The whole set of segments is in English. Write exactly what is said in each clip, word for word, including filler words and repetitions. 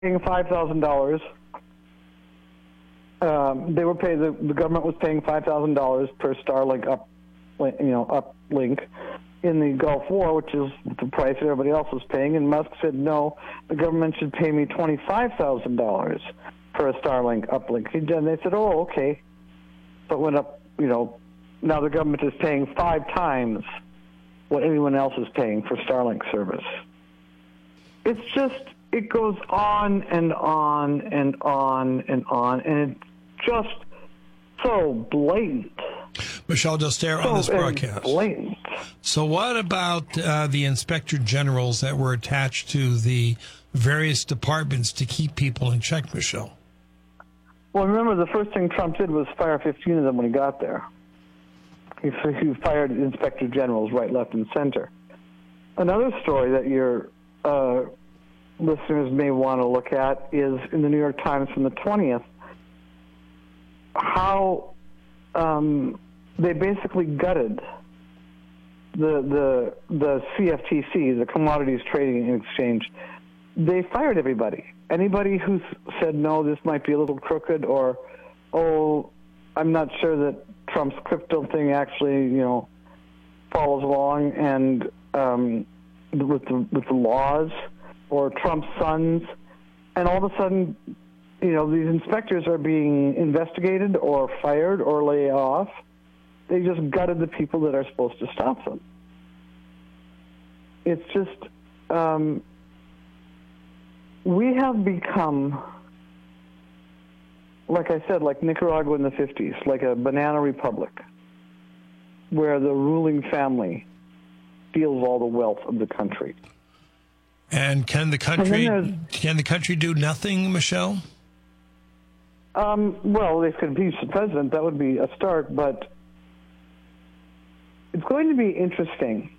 paying five thousand dollars. Um, they were paying. The, the government was paying five thousand dollars per Starlink up, you know, uplink in the Gulf War, which is the price that everybody else was paying. And Musk said, no, the government should pay me twenty-five thousand dollars for a Starlink uplink. And they said, oh, okay. So it went up, you know, now the government is paying five times what anyone else is paying for Starlink service. It's just, it goes on and on and on and on, and it's just so blatant. Michelle Dostert on this broadcast. Blatant. So what about uh, the inspector generals that were attached to the various departments to keep people in check, Michelle? Well, remember, the first thing Trump did was fire fifteen of them when he got there. He, he fired inspector generals right, left, and center. Another story that your uh, listeners may want to look at is in the New York Times from the twentieth, how um, they basically gutted the the the C F T C, the Commodities Trading and Exchange. They fired everybody. Anybody who said, no, this might be a little crooked, or, oh, I'm not sure that Trump's crypto thing actually, you know, follows along and um, with the with the laws, or Trump's sons, and all of a sudden, you know, these inspectors are being investigated or fired or laid off. They just gutted the people that are supposed to stop them. It's just, um, we have become, like I said, like Nicaragua in the fifties, like a banana republic, where the ruling family steals all the wealth of the country. And can the country can the country do nothing, Michelle? Um, well, they could impeach the president. That would be a start, but it's going to be interesting.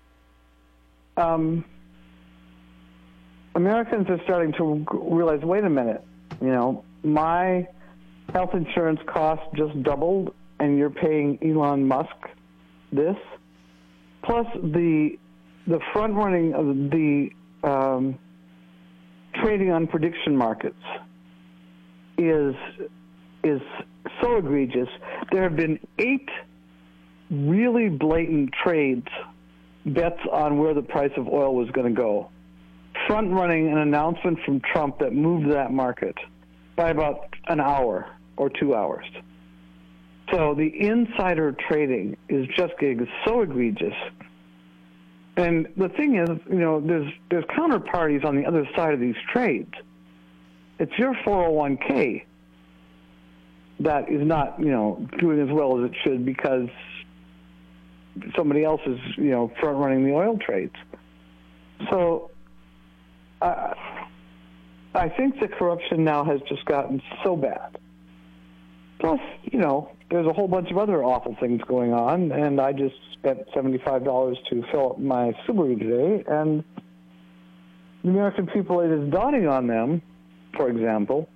Um, Americans are starting to realize, wait a minute, you know, my health insurance cost just doubled, and you're paying Elon Musk this, plus the the front running of the um, trading on prediction markets is is so egregious. There have been eight really blatant trades, bets on where the price of oil was going to go, front running an announcement from Trump that moved that market by about an hour or two hours. So the insider trading is just getting so egregious. And the thing is, you know, there's there's counterparties on the other side of these trades. It's your four oh one k that is not, you know, doing as well as it should because somebody else is, you know, front running the oil trades. So uh, I think the corruption now has just gotten so bad. Plus, you know, there's a whole bunch of other awful things going on, and I just spent seventy-five dollars to fill up my Subaru today, and the American people, it is dawning on them, for example,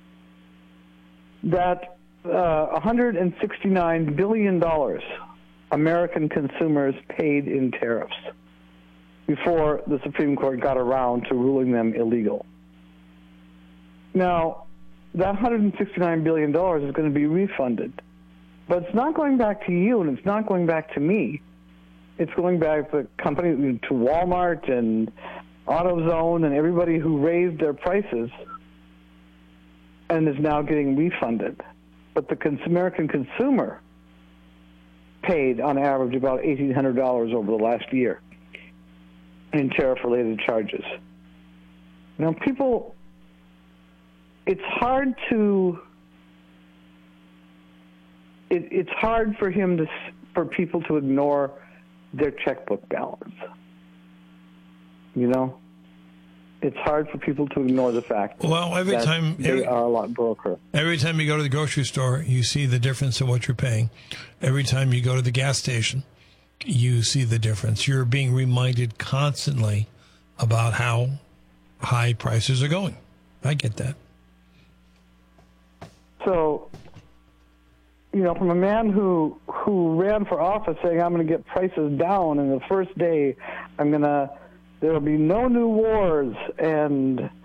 that uh, one hundred sixty-nine billion dollars American consumers paid in tariffs before the Supreme Court got around to ruling them illegal. Now, that one hundred sixty-nine billion dollars is going to be refunded. But it's not going back to you, and it's not going back to me. It's going back to companies, to Walmart and AutoZone and everybody who raised their prices and is now getting refunded. But the cons- American consumer paid, on average, about eighteen hundred dollars over the last year in tariff-related charges. Now, people, it's hard to... It, it's hard for him to, for people to ignore their checkbook balance. You know, it's hard for people to ignore the fact well, every that time they every, are a lot broker. Every time you go to the grocery store, you see the difference in what you're paying. Every time you go to the gas station, you see the difference. You're being reminded constantly about how high prices are going. I get that. So, you know, from a man who who ran for office saying, I'm going to get prices down, and the first day I'm going to, there will be no new wars, and